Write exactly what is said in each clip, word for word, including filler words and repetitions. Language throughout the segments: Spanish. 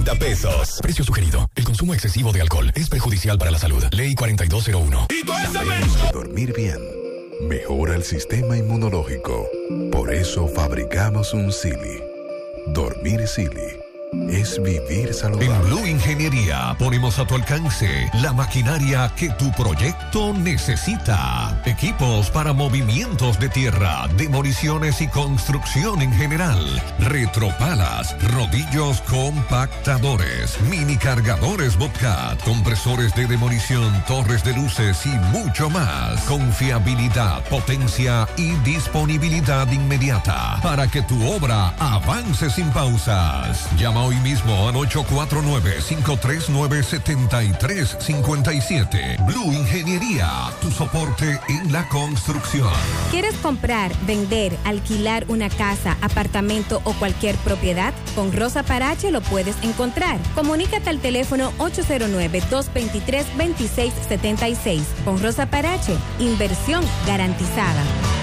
cincuenta pesos. Precio sugerido. El consumo excesivo de alcohol es perjudicial para la salud. Ley cuarenta y dos cero uno. Dormir bien mejora el sistema inmunológico. Por eso fabricamos un Silly. Dormir Silly es vivir saludable. En Blue Ingeniería ponemos a tu alcance la maquinaria que tu proyecto necesita. Equipos para movimientos de tierra, demoliciones y construcción en general. Retropalas, rodillos compactadores, mini cargadores Bobcat, compresores de demolición, torres de luces y mucho más. Confiabilidad, potencia y disponibilidad inmediata para que tu obra avance sin pausas. Llama hoy mismo al ocho cuatro nueve, cinco tres nueve, siete tres cinco siete. Blue Ingeniería, tu soporte en la construcción. ¿Quieres comprar, vender, alquilar una casa, apartamento o cualquier propiedad? Con Rosa Parache lo puedes encontrar. Comunícate al teléfono ocho cero nueve, dos dos tres, dos seis siete seis. Con Rosa Parache, inversión garantizada.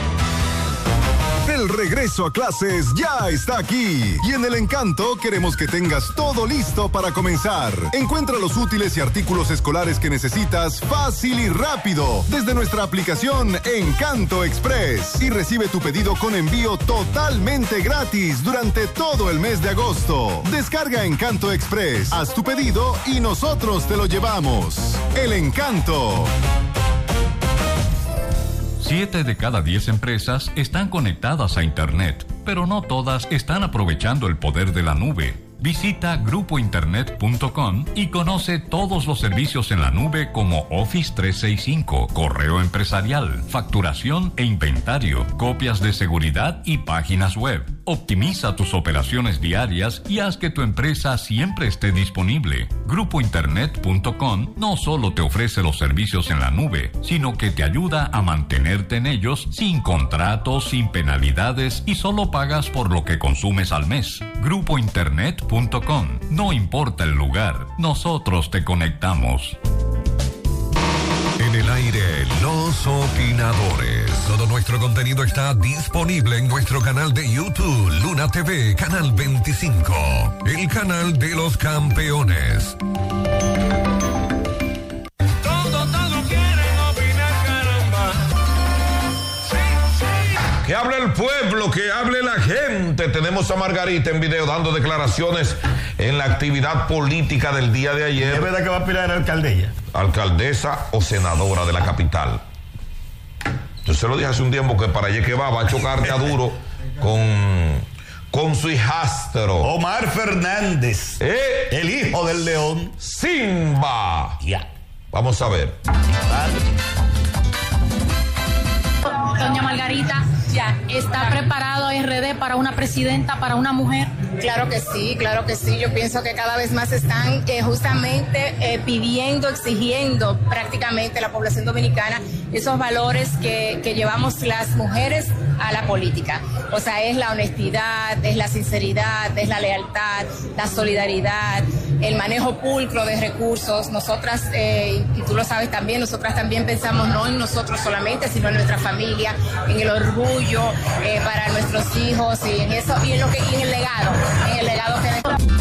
El regreso a clases ya está aquí y en El Encanto queremos que tengas todo listo para comenzar. Encuentra los útiles y artículos escolares que necesitas fácil y rápido desde nuestra aplicación Encanto Express y recibe tu pedido con envío totalmente gratis durante todo el mes de agosto. Descarga Encanto Express, haz tu pedido y nosotros te lo llevamos. El Encanto. Siete de cada diez empresas están conectadas a Internet, pero no todas están aprovechando el poder de la nube. Visita grupo internet punto com y conoce todos los servicios en la nube como Office trescientos sesenta y cinco, correo empresarial, facturación e inventario, copias de seguridad y páginas web. Optimiza tus operaciones diarias y haz que tu empresa siempre esté disponible. grupo internet punto com no solo te ofrece los servicios en la nube, sino que te ayuda a mantenerte en ellos sin contratos, sin penalidades y solo pagas por lo que consumes al mes. grupo internet punto com. No importa el lugar, nosotros te conectamos. En el aire, los opinadores. Todo nuestro contenido está disponible en nuestro canal de YouTube, Luna T V, canal veinticinco, el canal de los campeones. Que hable el pueblo, que hable la gente. Tenemos a Margarita en video dando declaraciones en la actividad política del día de ayer. ¿Es verdad que va a aspirar a alcaldesa? Alcaldesa o senadora de la capital. Yo se lo dije hace un tiempo que para allá que va, va a chocarte a duro con, con su hijastro. Omar Fernández, ¿Eh? el hijo del león. Simba. Ya. Yeah. Vamos a ver. Doña Margarita, ya está preparado R D para una presidenta, para una mujer. Claro que sí, claro que sí. Yo pienso que cada vez más están eh, justamente eh, pidiendo, exigiendo prácticamente la población dominicana esos valores que, que llevamos las mujeres a la política. O sea, es la honestidad, es la sinceridad, es la lealtad, la solidaridad, el manejo pulcro de recursos. Nosotras, eh, y tú lo sabes también, nosotras también pensamos no en nosotros solamente, sino en nuestra familia, en el orgullo eh, para nuestros hijos y en eso y en lo que y en el legado, en el legado que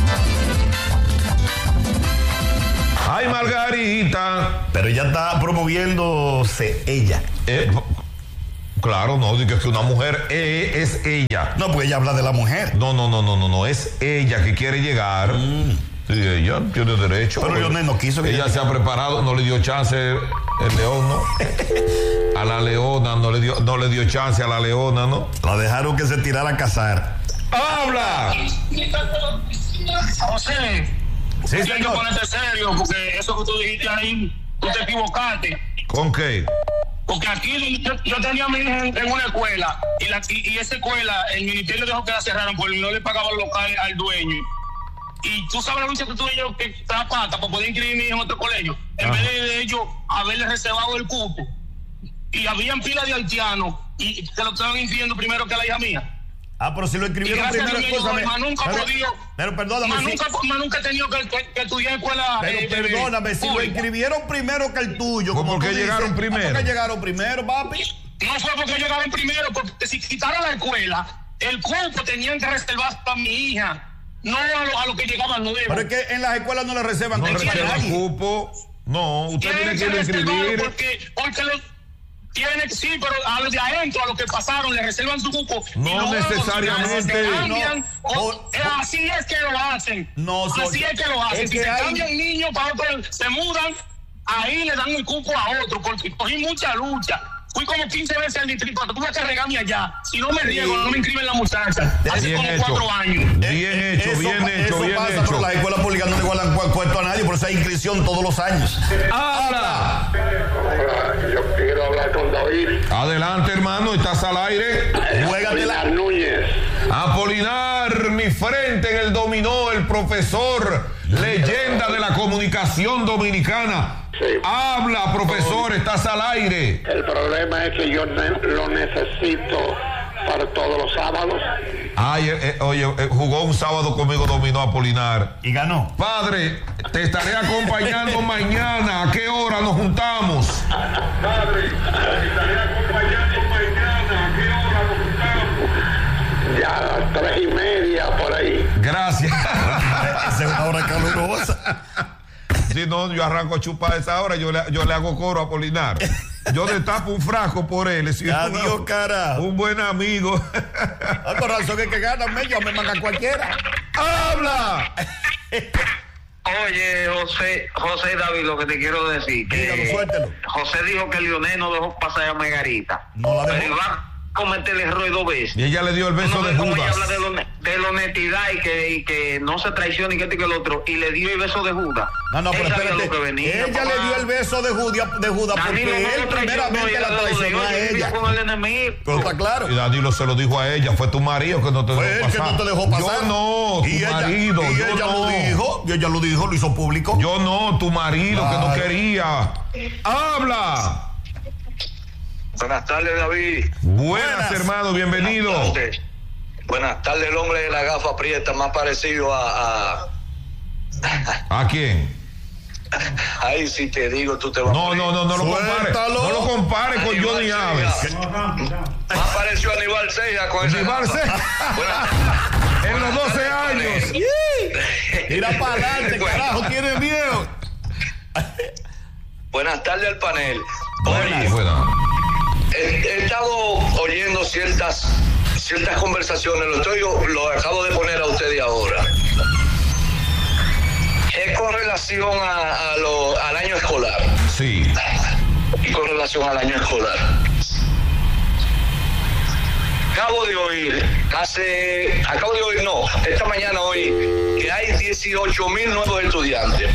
Ay, Margarita. Pero ella está promoviéndose ella. Eh, claro, no, digo que una mujer eh, es ella. No, porque ella habla de la mujer. No, no, no, no, no, no, es ella que quiere llegar. Mm. Sí, ella tiene derecho. Pero Leonel no quiso. Que ella, ella se ha preparado, no le dio chance el león, ¿no? A la leona no le dio, no le dio chance a la leona, ¿no? La dejaron que se tirara a cazar. ¡Habla! José, sí, tienes que ponerte serio, porque eso que tú dijiste ahí, tú te equivocaste. ¿Con qué? Porque aquí yo, yo tenía a mi hija en, en una escuela, y, la, y, y esa escuela, el ministerio dejó que la cerraran porque no le pagaban local al dueño. Y tú sabes la lucha que tuve yo que la pata para poder inscribir a mi hija en otro colegio. En Ajá. vez de, de ellos haberle reservado el cupo. Y habían pila de haitianos y que lo estaban inscribiendo primero que a la hija mía. Ah, pero si lo escribieron primero, escúchame. Más nunca pero, podido. Pero perdóname. Más Si, nunca, más nunca he tenido que, que, que estudiar en escuela. Pero eh, perdóname, eh, si lo inscribieron primero que el tuyo. ¿Por qué llegaron dices, primero? ¿Por qué llegaron primero, papi? No fue porque llegaron primero, porque si quitaron la escuela, el cupo tenían que reservar para mi hija. no a los a lo que llegaban nuevos. Pero es que en las escuelas no le reservan No cupo a reservan nadie. cupo. No, usted tiene que inscribir. Porque, porque los, tiene, sí, pero a los de adentro, a los que pasaron, le reservan su cupo. No necesariamente. Se cambian, No. o- O- eh, así es que lo hacen. No, así soy- es que lo hacen. es Si que se hay- cambian niños para otro, se mudan, ahí le dan un cupo a otro, porque cogí mucha lucha. Fui como quince veces al distrito, tuve que regarme allá. Si no me riego, no me inscriben la muchacha. Hace Bien como hecho. cuatro años. Bien hecho, Eso bien pa- hecho, eso bien pasa, hecho. pero las escuelas públicas no le igualan cu- puesto a nadie, por eso hay inscripción todos los años. ¡Habla! Yo quiero hablar con David. Adelante, hermano, estás al aire. Juégatela. Núñez. Apolinar, mi frente en el dominó, el profesor, leyenda de la comunicación dominicana. Sí. Habla, profesor, estás al aire. El problema es que yo ne- lo necesito para todos los sábados. Ay, eh, eh, oye, eh, jugó un sábado conmigo dominó Apolinar. Y ganó. Padre, te estaré acompañando mañana. ¿A qué hora nos juntamos? Padre, te estaré acompañando mañana. ¿A qué hora nos juntamos? Ya a las tres y media por ahí. Gracias. Esa es una hora calurosa. Si no, yo arranco a chupar a esa hora, yo le, yo le hago coro a Apolinar. Yo destapo un frasco por él. Si es Adiós, un, cara. un buen amigo. Ah, con razón es que ganan medio, me mangan cualquiera. ¡Habla! Oye, José, José David, lo que te quiero decir. Que Dígalo, suéltelo. José dijo que Lionel no dejó pasar a Margarita. No la dejó. Pero va a cometer el error dos veces. Y ella le dio el beso Uno de ve cómo ella Judas. habla de, lo, de la honestidad y que, y que no se traiciona y que esto y que el otro. Y le dio el beso de Judas. No, no, pero Él sabía espérate. lo que venía, Ella papá. le dio el beso de Judas, de Judas porque Danilo no él lo traicionó, primeramente ella la lo traicionó odió, a ella ella. con el enemigo. Pero está claro. Y Danilo se lo dijo a ella, fue tu marido que no te Fue dejó él que pasar. no te dejó pasar. Yo no, tu y ella, marido. Y yo ella no. lo dijo, y ella lo dijo, lo hizo público. Yo no, tu marido que Claro. no quería. ¡Habla! Buenas tardes, David. Buenas, Buenas. hermano, bienvenido. Buenas tardes. Buenas tardes, el hombre de la gafa prieta, más parecido a... a... ¿A quién? Ahí sí te digo, tú te vas No, a no, no, no lo compares. Suéltalo. No lo compares con Aníbal Johnny Ceja. Aves. Más parecido a Aníbal Ceja con esa Aníbal gafa. Ceja. Buenas- En los doce años. Mira para adelante, Bueno. carajo, tiene miedo. Buenas tardes al panel. Buenas. Oye, Buenas. he, he estado oyendo ciertas ciertas conversaciones, lo estoy lo acabo de poner a ustedes ahora. Es con relación a, a lo, al año escolar. Sí. Y con relación al año escolar. Acabo de oír, hace, acabo de oír, no, esta mañana oí que hay dieciocho mil nuevos estudiantes.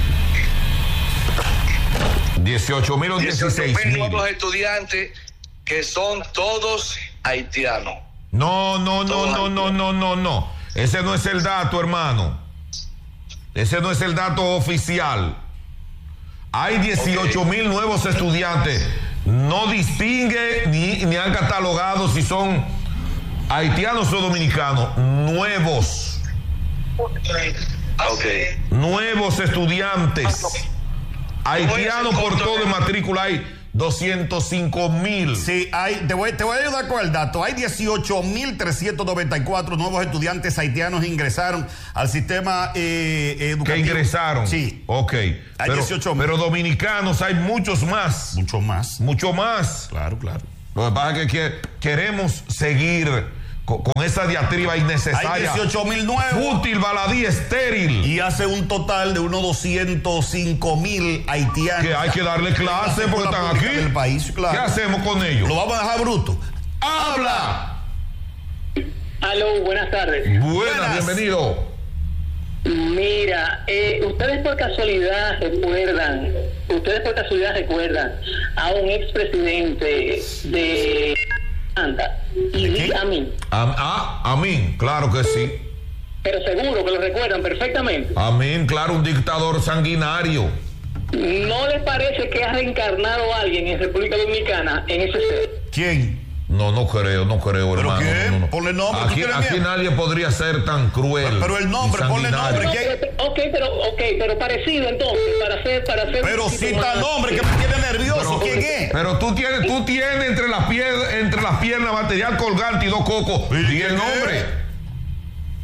dieciocho mil o dieciséis mil mil. nuevos estudiantes que son todos haitianos. No, no, no, Todos no, no, no, no, no. Ese no es el dato, hermano. Ese no es el dato oficial. Hay dieciocho mil nuevos estudiantes. No distingue ni, ni han catalogado si son haitianos o dominicanos. Nuevos. Ok. Nuevos estudiantes. Haitianos por corto todo de- en matrícula hay doscientos cinco mil. Sí, hay, te, voy, te voy a ayudar con el dato. Hay dieciocho mil trescientos noventa y cuatro nuevos estudiantes haitianos ingresaron al sistema eh, educativo. Que ingresaron. Sí. Ok. Hay pero, dieciocho mil. pero dominicanos hay muchos más. Mucho más. Mucho más. Claro, claro. Lo que pasa es que, que queremos seguir con, con esa diatriba Hay innecesaria. dieciocho mil nuevos. Fútil, baladí, estéril. Y hace un total de unos doscientos cinco mil haitianos. Que hay que darle clase porque están aquí. Del país, claro. ¿Qué hacemos con ellos? Lo vamos a dejar bruto. ¡Habla! Aló, buenas tardes. Buenas, Buenas. bienvenido. Mira, eh, ustedes por casualidad recuerdan, ustedes por casualidad recuerdan a un expresidente de Anda, Idi Amin, Am- ah, Amín, claro que sí. pero seguro que lo recuerdan perfectamente. Amín, claro, un dictador sanguinario. ¿No les parece que ha reencarnado a alguien en República Dominicana en ese ser? ¿Quién? No, no creo, no creo, ¿Pero hermano. qué? No, no, no. Ponle nombre, ¿tú Aquí, tienes aquí miedo? nadie podría ser tan cruel. Pero el nombre, y ponle sanguinario. nombre. No, pero- ok, pero, ok, pero parecido entonces, para hacer, para hacer. Pero un poquito cita más- nombre que me tiene nervioso. Pero, ¿Quién es? pero tú tienes, tú tienes entre las piernas, entre las piernas material colgante y dos cocos. ¿Y Y quién el nombre. es?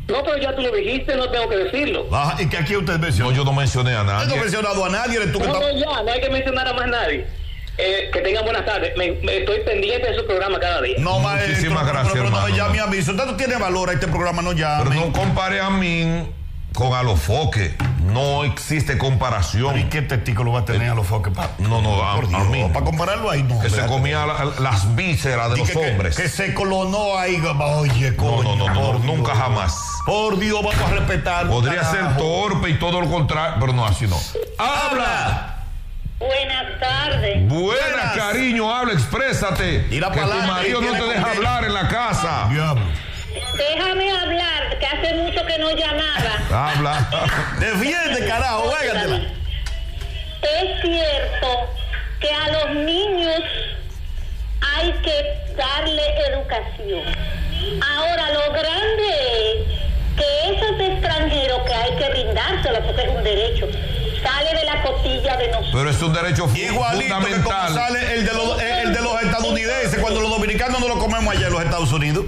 No, pero ya tú lo dijiste, no tengo que decirlo. Ah, ¿y que aquí usted mencionó? No, yo no mencioné a nadie. Yo no he mencionado a nadie, eres tú que No, estás... no, ya, no hay que mencionar a más nadie. Eh, que tengan buenas tardes. Me, me estoy pendiente de su programa cada día. No, maestro. Muchísimas gracias, pero, pero no me hermano. llame a mí. Si usted no tiene valor a este programa, no llame. Pero no compare a mí con Alofoque. No existe comparación. ¿Y qué testículo va a tener Alofoque? Pa? No, no, a, a mí. Para compararlo ahí, no. Que se comía la, las vísceras de los que, hombres. Que, que se colonó ahí. Oye, coño. No, no, no, no, por nunca Dios. jamás. Por Dios, vamos a respetar. Podría carajo. ser torpe y todo lo contrario, pero no, así no. ¡Habla! Buenas tardes. Buenas, cariño, habla, exprésate. Y la que tu palabra, marido y no tiene te deja con- hablar en la casa. Diablo. Déjame hablar, que hace mucho que no llamaba. Habla. Defiende, carajo, végatela. Es cierto que a los niños hay que darle educación. Ahora, lo grande es que esos extranjeros que hay que brindárselo, porque es un derecho, sale de la costilla de nosotros. Pero es un derecho Igualito que como fundamental. sale el de, los, el de los estadounidenses cuando los dominicanos no lo comemos allá en los Estados Unidos.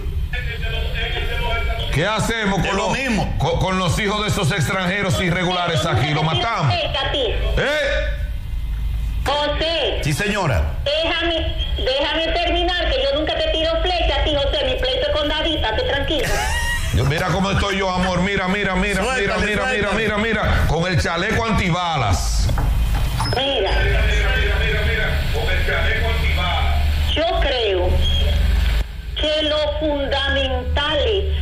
¿Qué hacemos Es con, lo los, mismo. con, con los hijos de esos extranjeros irregulares aquí? ¿Lo matamos? ¿Eh? José, Sí, señora. déjame, déjame terminar, que yo nunca te tiro flecha a ti, José, mi pleito es con David, estate tranquilo. Yo- mira cómo estoy yo, amor. Mira, mira, mira, mira, Suéltale, mira, mira, suéltale. mira, mira. Con el chaleco antibalas. Mira, yo creo que lo fundamental es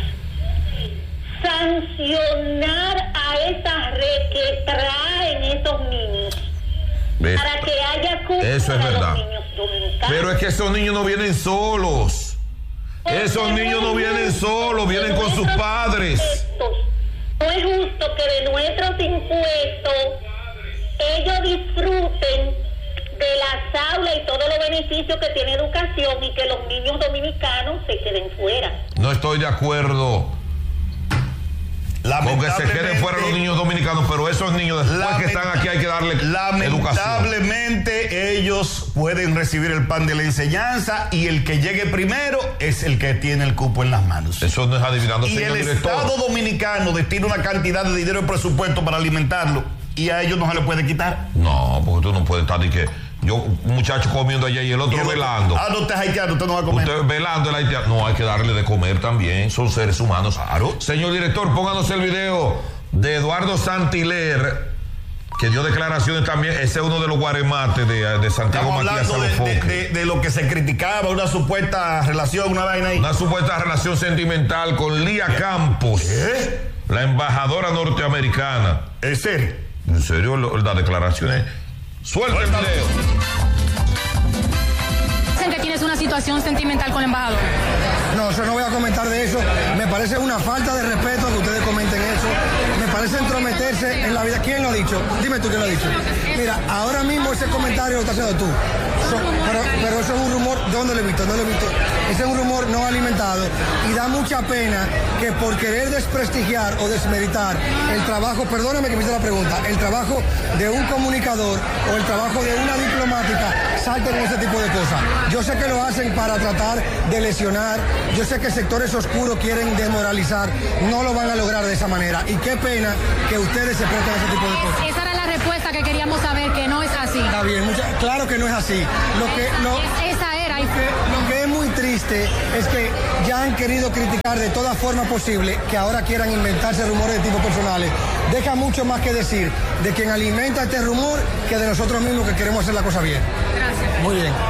sancionar a esa red que traen esos niños ¿Ves? para que haya culpa Eso es para verdad. los niños dominicanos. Pero es que esos niños no vienen solos. Esos niños no vienen solos, vienen con sus padres. No es justo que de nuestros impuestos ellos disfruten de las aulas y todos los beneficios que tiene educación y que los niños dominicanos se queden fuera. No estoy de acuerdo con que se queden fuera los niños dominicanos, pero esos niños después que están aquí hay que darle educación. Lamentablemente ellos pueden recibir el pan de la enseñanza y el que llegue primero es el que tiene el cupo en las manos. Eso no es adivinando, Y señor el director. Estado dominicano destina una cantidad de dinero en presupuesto para alimentarlo y a ellos no se le puede quitar. No, porque tú no puedes estar de que yo, un muchacho comiendo allá y el otro Y el otro- velando. Ah, no, usted es haitiano, usted no va a comer. Usted velando el haitiano. No, hay que darle de comer también. Son seres humanos. Claro. Señor director, pónganos el video de Eduardo Santiler, que dio declaraciones también. Ese es uno de los guaremates de, de Santiago Estamos Matías hablando de, Alofoque. de- de- de lo que se criticaba, una supuesta relación, una vaina ahí. Una supuesta relación sentimental con Lía Campos, la embajadora norteamericana. ¿En serio? En serio, lo- las declaraciones. Suelta el video. Dicen que tienes una situación sentimental con el embajador. No, yo no voy a comentar de eso. Me parece una falta de respeto que ustedes comenten eso. Me parece entrometerse en la vida. ¿Quién lo ha dicho? Dime tú quién lo ha dicho. Mira, ahora mismo ese comentario lo estás haciendo tú. So- pero, pero eso es un rumor. ¿De dónde lo he visto? No lo he visto. Ese es un rumor no alimentado y da mucha pena que por querer desprestigiar o desmeritar el trabajo, perdóname que me hice la pregunta, el trabajo de un comunicador o el trabajo de una diplomática salten con ese tipo de cosas. Yo sé que lo hacen para tratar de lesionar, yo sé que sectores oscuros quieren desmoralizar, no lo van a lograr de esa manera y qué pena que ustedes se presten a ese tipo de cosas. Esa era la respuesta que queríamos saber, que no es así. Está bien, mucha- claro que no es así. Lo que, lo, Es- esa era. y- lo que es muy triste es que ya han querido criticar de toda forma posible, que ahora quieran inventarse rumores de tipo personales. Deja mucho más que decir de quien alimenta este rumor que de nosotros mismos que queremos hacer la cosa bien. Gracias. Muy bien.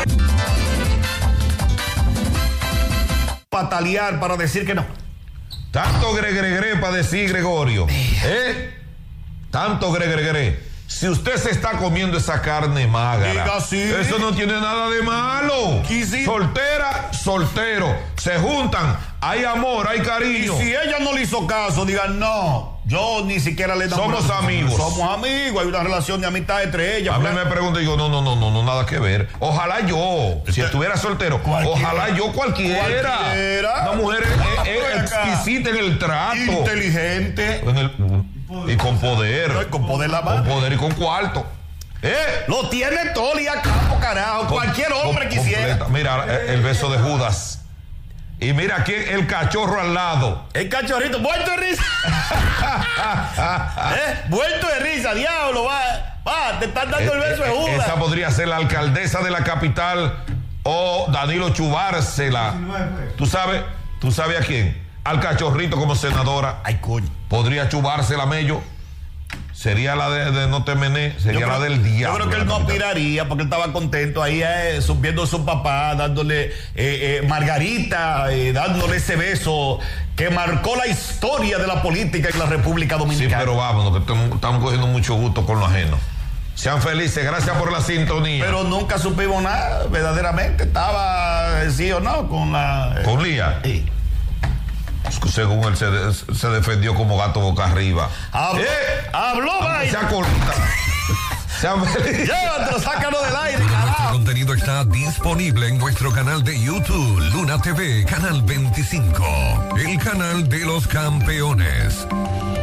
Patalear para decir que no. Tanto gregregre para decir Gregorio. ¿Eh? Tanto gregregre. Si usted se está comiendo esa carne magra, Diga sí. eso no tiene nada de malo. Y sí. Soltera, soltero. Se juntan, hay amor, hay Y cariño. si ella no le hizo caso, digan no. Yo ni siquiera le enamoré. Somos amigos. Somos amigos, hay una relación de amistad entre ellas. A mí me pregunto y digo, no, no, no, no, no, nada que ver. Ojalá yo, si estuviera soltero, Cualquiera. ojalá yo cualquiera. Cualquiera. Una mujer eh, eh, Ven acá. exquisita en el trato. Inteligente. En el- y con poder. Con poder la Con mano. poder y con cuarto. ¿Eh? Lo tiene todo y a campo, carajo. Cualquier hombre Com- quisiera. completa. Mira, eh, el beso de Judas. Y mira aquí el cachorro al lado. El cachorrito, muerto de risa. ¿Eh? Muerto de risa, diablo, va. Va, te están dando el beso de Judas. Esa podría ser la alcaldesa de la capital o Danilo Chubársela. ¿Tú sabes? ¿Tú sabes a quién? Al cachorrito como senadora. Ay, coño. Podría chubársela, Mello. Sería la de, de No Te Mené, sería creo, la del diablo. Yo creo que él no aspiraría porque él estaba contento ahí eh, viendo a su papá, dándole eh, eh, Margarita, eh, dándole ese beso que marcó la historia de la política en la República Dominicana. Sí, pero vámonos, que estamos, estamos cogiendo mucho gusto con lo ajeno. Sean felices, gracias por la sintonía. Pero nunca supimos nada, verdaderamente. Estaba, sí o no, con la... Eh, ¿Con Lía? Sí. Según él se, de, se defendió como gato boca arriba. Habló, ¿Eh? habló, vaya. Se acorta. Llévatelo, sácalo del aire, carajo. Nuestro contenido está disponible en nuestro canal de YouTube, Luna T V, canal veinticinco, el canal de los campeones.